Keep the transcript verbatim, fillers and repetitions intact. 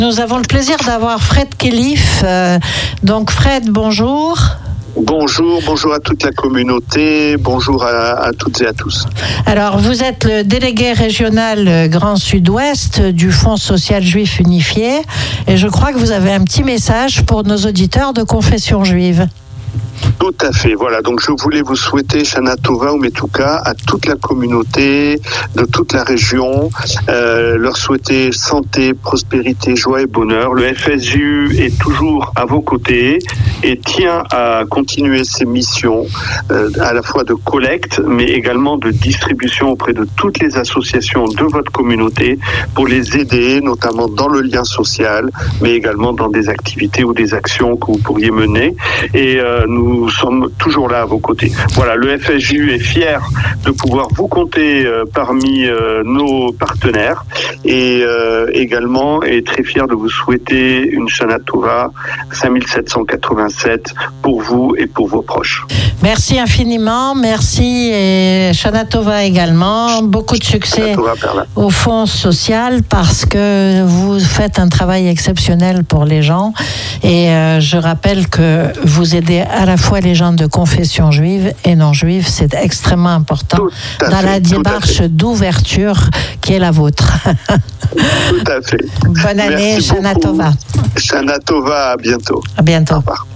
Nous avons le plaisir d'avoir Fred Khelif. Euh, donc Fred, bonjour. Bonjour, bonjour à toute la communauté, bonjour à, à toutes et à tous. Alors, vous êtes le délégué régional Grand Sud-Ouest du Fonds social juif unifié et je crois que vous avez un petit message pour nos auditeurs de confession juive. Tout à fait, voilà, donc je voulais vous souhaiter Shana Tova ou Metuka à toute la communauté de toute la région, euh, leur souhaiter santé, prospérité, joie et bonheur. Le F S J U est toujours à vos côtés et tient à continuer ses missions euh, à la fois de collecte mais également de distribution auprès de toutes les associations de votre communauté pour les aider, notamment dans le lien social, mais également dans des activités ou des actions que vous pourriez mener. Et euh, nous Nous sommes toujours là à vos côtés. Voilà, le F S J U est fier de pouvoir vous compter euh, parmi euh, nos partenaires et euh, également est très fier de vous souhaiter une Shana Tova cinq mille sept cent quatre-vingt-sept pour vous et pour vos proches. Merci infiniment, merci et Shana Tova également. Beaucoup de succès au Fonds social parce que vous faites un travail exceptionnel pour les gens et euh, je rappelle que vous aidez à la fois les gens de confession juive et non juive, c'est extrêmement important dans fait, la démarche d'ouverture qui est la vôtre. Tout à fait. Bonne année, Shana Tova. Shana Tova, à bientôt. À bientôt. Au revoir.